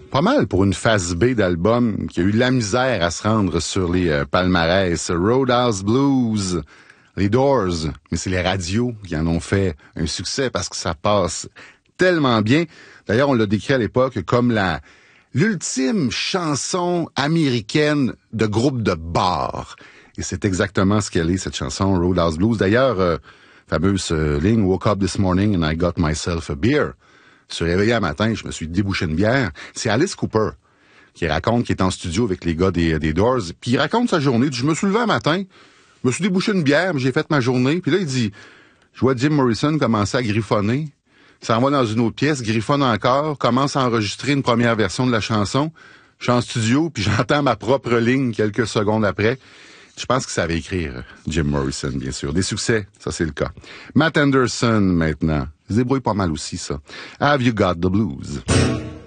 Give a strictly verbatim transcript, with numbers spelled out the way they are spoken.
Pas mal pour une phase B d'album qui a eu de la misère à se rendre sur les euh, palmarès. Roadhouse Blues, les Doors, mais c'est les radios qui en ont fait un succès parce que ça passe tellement bien. D'ailleurs, on l'a décrit à l'époque comme la l'ultime chanson américaine de groupe de bar. Et c'est exactement ce qu'elle est, cette chanson, Roadhouse Blues. D'ailleurs, euh, fameuse euh, ligne, Woke up this morning and I got myself a beer. Je me suis réveillé un matin, je me suis débouché une bière. C'est Alice Cooper qui raconte qu'il est en studio avec les gars des, des Doors. Puis il raconte sa journée. Je me suis levé un matin, je me suis débouché une bière, j'ai fait ma journée. Puis là, il dit, je vois Jim Morrison commencer à griffonner. Ça va dans une autre pièce, griffonne encore, commence à enregistrer une première version de la chanson. Je suis en studio, puis j'entends ma propre ligne quelques secondes après. Je pense que ça va écrire Jim Morrison, bien sûr. Des succès, ça c'est le cas. Matt Anderson, maintenant. Il se débrouille pas mal aussi, ça. Have You Got the Blues?